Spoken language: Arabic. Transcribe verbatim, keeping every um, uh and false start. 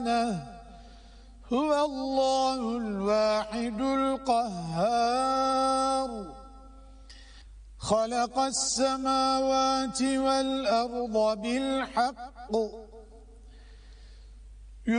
هو الله الواحد القهار خلق السماوات والأرض بالحق